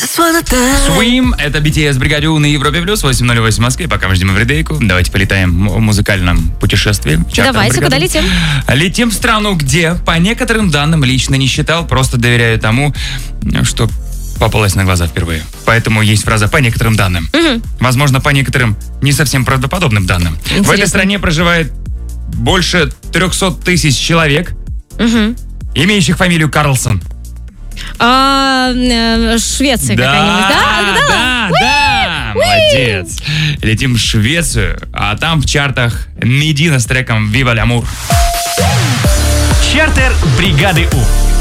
Swim, это BTS в бригаде У на Европе плюс 8:08 в Москве. Пока мы ждем Эвридейку, давайте полетаем в музыкальном путешествии. Давайте, куда летим? Летим в страну, где, по некоторым данным, лично не считал, просто доверяю тому, что попалась на глаза впервые. Поэтому есть фраза «по некоторым данным». Возможно, по некоторым не совсем правдоподобным данным. Интересно. В этой стране проживает больше 300 тысяч человек, имеющих фамилию Карлсон. Швеция какая-нибудь, да? Да, молодец. Летим в Швецию, а там в чартах Медина с треком «Viva l'Amour». Чартер бригады У.